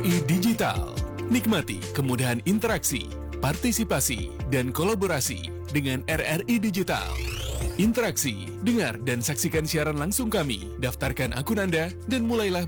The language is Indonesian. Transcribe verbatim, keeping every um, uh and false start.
I Digital. Nikmati kemudahan interaksi, partisipasi, dan kolaborasi dengan R R I Digital. Interaksi, dengar dan saksikan siaran langsung kami, daftarkan akun Anda, dan mulailah